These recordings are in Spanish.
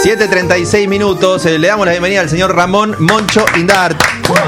7:36 minutos. Le damos la bienvenida al señor Ramón Moncho Indart.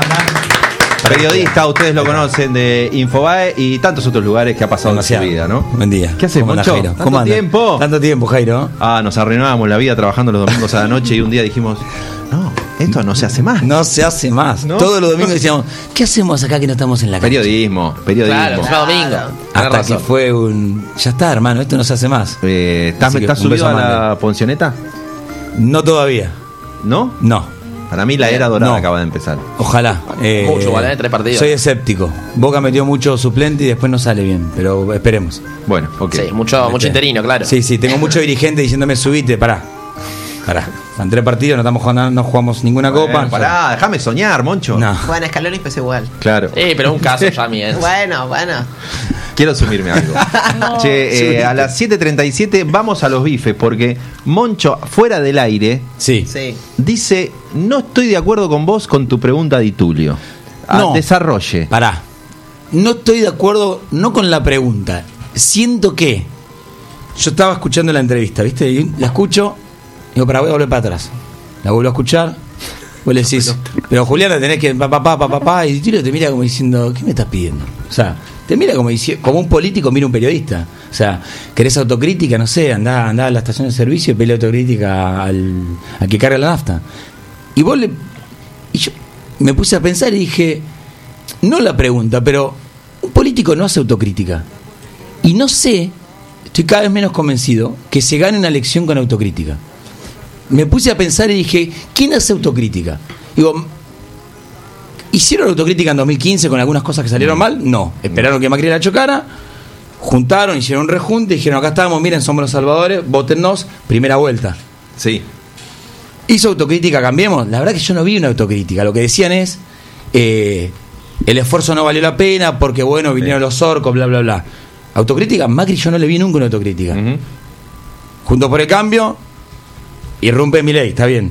Periodista, ustedes lo conocen de Infobae y tantos otros lugares que ha pasado en su vida, ¿no? Buen día. ¿Qué haces, Moncho? ¿Tanto tiempo? Tanto tiempo, Jairo. Nos arruinábamos la vida trabajando los domingos a la noche y un día dijimos, no, esto no se hace más. No se hace más. ¿No? Todos los domingos decíamos, ¿qué hacemos acá que no estamos en la calle? Periodismo. Claro, domingo. Hasta que fue un... Ya está, hermano, esto no se hace más. ¿Estás subido a la Poncioneta? No todavía. ¿No? No. Para mí la era dorada acaba de empezar. Ojalá. Mucho, ¿vale? 3 partidos. Soy escéptico. Boca metió mucho suplente y después no sale bien, pero esperemos. Bueno, ok. Sí, mucho interino, claro. Sí, tengo mucho dirigente diciéndome subite, pará. En 3 partidos no estamos jugando, no jugamos ninguna copa. Pará, déjame soñar, Moncho. No. Bueno, Scaloni empezó igual. Claro. Pero es un caso ya, Miguel. Bueno. Quiero asumirme algo. Che, a las 7:37 vamos a los bifes, porque Moncho, fuera del aire, sí. dice, no estoy de acuerdo con vos con tu pregunta de Tulio. No. Desarrolle. Pará. No estoy de acuerdo, no con la pregunta. Siento que... Yo estaba escuchando la entrevista, ¿viste? Y la escucho, digo, voy a volver para atrás. La vuelvo a escuchar, vos le decís, pero Juliana tenés que... papá, y Tulio te mira como diciendo, ¿qué me estás pidiendo? O sea... Te mira como un político mira un periodista. O sea, ¿querés autocrítica? No sé, andá a la estación de servicio y pelea autocrítica al que carga la nafta. Y yo me puse a pensar y dije, no la pregunta, pero un político no hace autocrítica. Y no sé, estoy cada vez menos convencido que se gane una elección con autocrítica. Me puse a pensar y dije, ¿quién hace autocrítica? Digo, ¿hicieron autocrítica en 2015 con algunas cosas que salieron mal? No. Esperaron que Macri la chocara, juntaron, hicieron un rejunte, dijeron, acá estamos, miren, somos los salvadores, vótennos, primera vuelta. Sí. ¿Hizo autocrítica, cambiemos? La verdad que yo no vi una autocrítica. Lo que decían es, el esfuerzo no valió la pena porque, bueno, vinieron los orcos, bla, bla, bla. Autocrítica, Macri yo no le vi nunca una autocrítica. Juntos por el Cambio, irrumpe Milei, está bien.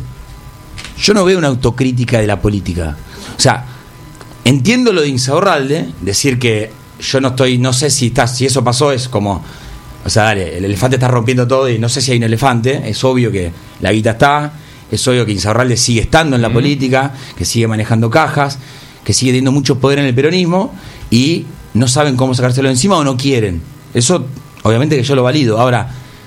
Yo no veo una autocrítica de la política. O sea, entiendo lo de Insaurralde, decir que yo no sé si eso pasó, es como, o sea, dale, el elefante está rompiendo todo y no sé si hay un elefante, es obvio que la guita está, es obvio que Insaurralde sigue estando en la política, que sigue manejando cajas, que sigue teniendo mucho poder en el peronismo y no saben cómo sacárselo de encima o no quieren. Eso, obviamente que yo lo valido. Ahora,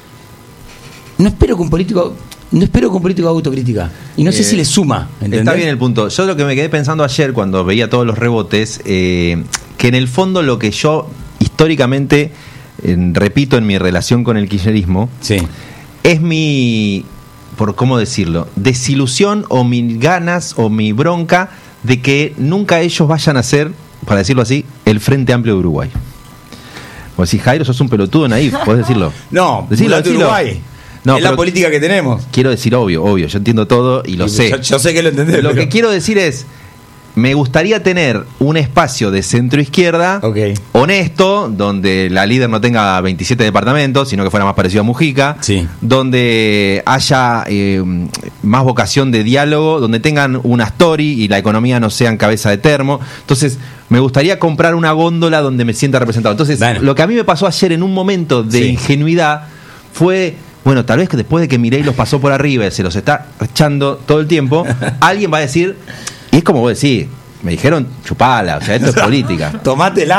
no espero que un político haga autocrítica. Y no sé si le suma, ¿entendés? Está bien el punto. Yo lo que me quedé pensando ayer cuando veía todos los rebotes, que en el fondo lo que yo históricamente repito en mi relación con el kirchnerismo, es mi, por cómo decirlo, desilusión o mis ganas o mi bronca de que nunca ellos vayan a ser, para decirlo así, el Frente Amplio de Uruguay. Vos decís, Jairo, sos un pelotudo naif, podés decirlo. No, decirlo. Uruguay. No, es la política que tenemos. Quiero decir obvio, yo entiendo todo y lo sé. Yo sé que lo entendés. Lo que quiero decir es, me gustaría tener un espacio de centro-izquierda honesto, donde la líder no tenga 27 departamentos, sino que fuera más parecido a Mujica, donde haya más vocación de diálogo, donde tengan una story y la economía no sea en cabeza de termo. Entonces, me gustaría comprar una góndola donde me sienta representado. Entonces, lo que a mí me pasó ayer en un momento de ingenuidad fue... Bueno, tal vez que después de que Milei los pasó por arriba y se los está echando todo el tiempo, alguien va a decir, y es como vos decís, me dijeron chupala, o sea, esto es política. Tomátela.